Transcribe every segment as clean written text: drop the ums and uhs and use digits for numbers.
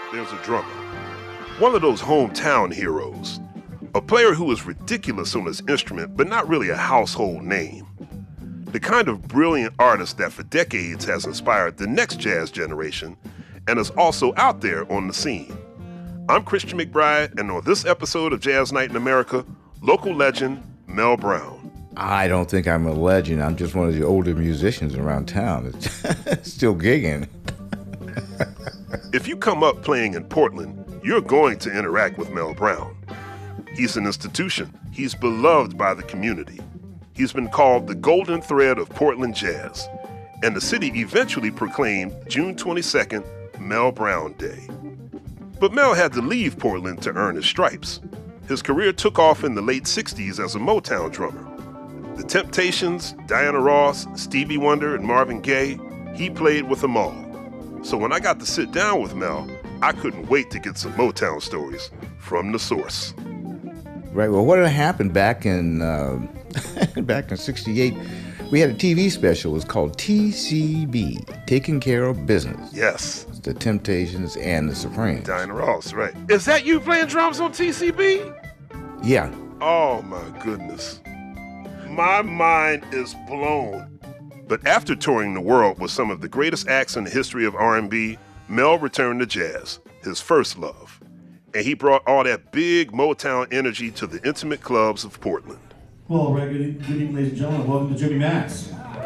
there's a drummer. One of those hometown heroes. A player who is ridiculous on his instrument, but not really a household name. The kind of brilliant artist that for decades has inspired the next jazz generation and is also out there on the scene. I'm Christian McBride, and on this episode of Jazz Night in America, local legend Mel Brown. I don't think I'm a legend. I'm just one of the older musicians around town. Still gigging. If you come up playing in Portland, you're going to interact with Mel Brown. He's an institution. He's beloved by the community. He's been called the golden thread of Portland jazz. And the city eventually proclaimed June 22nd, Mel Brown Day. But Mel had to leave Portland to earn his stripes. His career took off in the late 60s as a Motown drummer. The Temptations, Diana Ross, Stevie Wonder, and Marvin Gaye, he played with them all. So when I got to sit down with Mel, I couldn't wait to get some Motown stories from the source. Right. Well, what had happened back in back in '68? We had a TV special. It was called TCB, Taking Care of Business. Yes. The Temptations and the Supremes. Diana Ross, right. Is that you playing drums on TCB? Yeah. Oh my goodness. My mind is blown. But after touring the world with some of the greatest acts in the history of R&B, Mel returned to jazz, his first love. And he brought all that big Motown energy to the intimate clubs of Portland. Well, good evening, ladies and gentlemen. Welcome to Jimmy Max.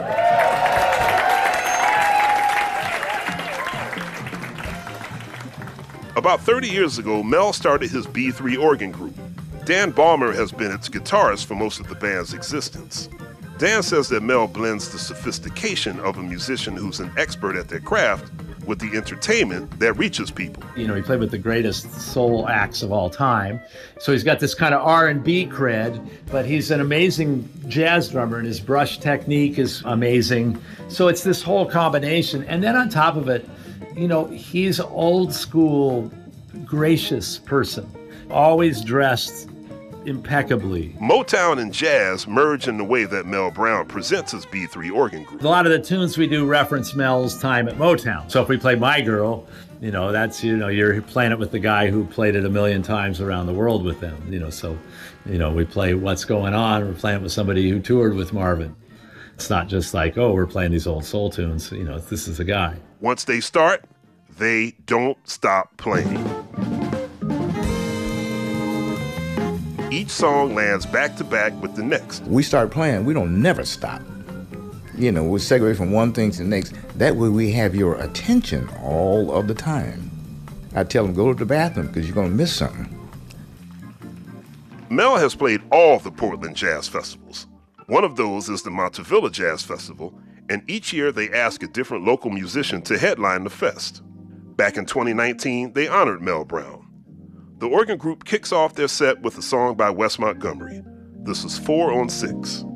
About 30 years ago, Mel started his B3 organ group. Dan Balmer has been its guitarist for most of the band's existence. Dan says that Mel blends the sophistication of a musician who's an expert at their craft with the entertainment that reaches people. You know, he played with the greatest soul acts of all time. So he's got this kind of R&B cred, but he's an amazing jazz drummer, and his brush technique is amazing. So it's this whole combination. And then on top of it, you know, he's old school, gracious person, always dressed impeccably. Motown and jazz merge in the way that Mel Brown presents his B3 organ group. A lot of the tunes we do reference Mel's time at Motown. So if we play My Girl, you know, that's, you know, you're playing it with the guy who played it a million times around the world with them, you know, so, you know, we play What's Going On, we're playing it with somebody who toured with Marvin. It's not just like, oh, we're playing these old soul tunes, you know, this is a guy. Once they start, they don't stop playing. Each song lands back to back with the next. We start playing, we don't never stop. You know, we segue from one thing to the next. That way we have your attention all of the time. I tell them, go to the bathroom because you're going to miss something. Mel has played all the Portland jazz festivals. One of those is the Montevilla Jazz Festival, and each year they ask a different local musician to headline the fest. Back in 2019, they honored Mel Brown. The organ group kicks off their set with a song by Wes Montgomery. This is 4 on 6.